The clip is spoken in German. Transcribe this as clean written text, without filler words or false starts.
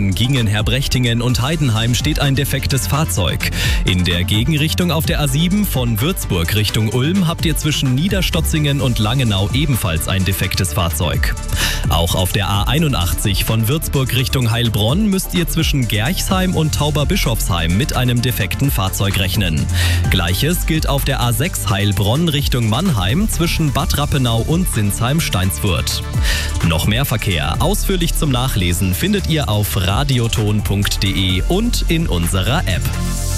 zwischen Gingen-Herbrechtingen und Heidenheim steht ein defektes Fahrzeug. In der Gegenrichtung auf der A7 von Würzburg Richtung Ulm habt ihr zwischen Niederstotzingen und Langenau ebenfalls ein defektes Fahrzeug. Auch auf der A81 von Würzburg Richtung Heilbronn müsst ihr zwischen Gerchsheim und Tauberbischofsheim mit einem defekten Fahrzeug rechnen. Gleiches gilt auf der A6 Heilbronn Richtung Mannheim zwischen Bad Rappenau und Sinsheim-Steinsfurt. Noch mehr Verkehr ausführlich zum Nachlesen findet ihr auf radioton.de und in unserer App.